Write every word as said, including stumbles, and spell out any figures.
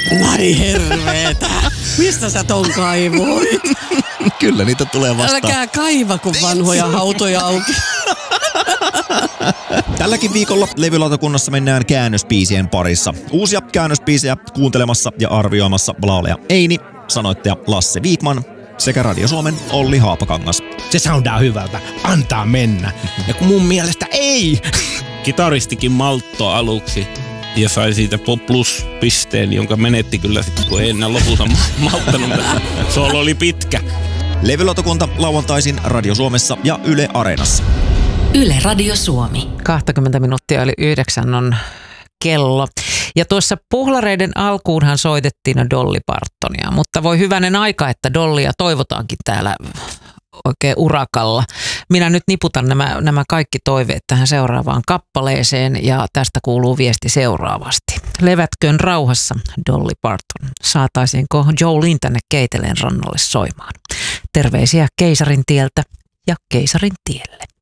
Nai herveetä. Mistä sä ton kaivoit? Kyllä niitä tulee vastaan. Älkää kaiva, kun vanhoja hautoja auki. Tälläkin viikolla levylautakunnassa mennään käännösbiisien parissa. Uusia käännösbiisejä kuuntelemassa ja arvioimassa laulaja Eini, sanoittaja Lasse Viikman sekä Radio Suomen Olli Haapakangas. Se soundaa hyvältä. Antaa mennä. Ja kun mun mielestä ei. Kitaristikin maltto aluksi ja sai siitä Pop Plus-pisteen, jonka menetti kyllä sitten, kun ei enää lopussa malttanut. Solo oli pitkä. Levylautakunta lauantaisin Radio Suomessa ja Yle Areenassa. Yle Radio Suomi. kaksikymmentä minuuttia yli yhdeksän on kello. Ja tuossa puhlareiden alkuunhan soitettiin Dolly Partonia, mutta voi hyvänen aika, että Dollia toivotaankin täällä oikein urakalla. Minä nyt niputan nämä, nämä kaikki toiveet tähän seuraavaan kappaleeseen ja tästä kuuluu viesti seuraavasti. Levätköön rauhassa, Dolly Parton. Saataisiinko Jolene tänne Keiteleen rannalle soimaan? Terveisiä Keisarin tieltä ja Keisarin tielle.